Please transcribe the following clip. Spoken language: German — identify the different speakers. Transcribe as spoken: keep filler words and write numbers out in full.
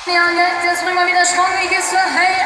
Speaker 1: Ja, jetzt bringen wir wieder Schwung, wie gehst du? Hey,